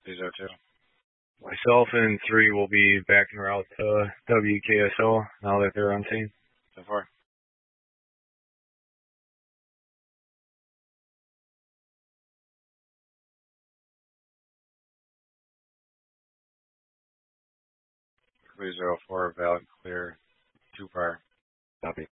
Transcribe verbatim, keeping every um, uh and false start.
zero two. Myself and three will be back en route to W K S O now that they're on scene so far. three zero four, valid, clear, two prior. Copy.